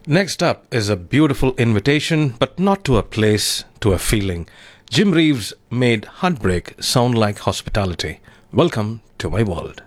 Next up is a beautiful invitation, but not to a place, to a feeling. Jim Reeves made heartbreak sound like hospitality. Welcome to my world.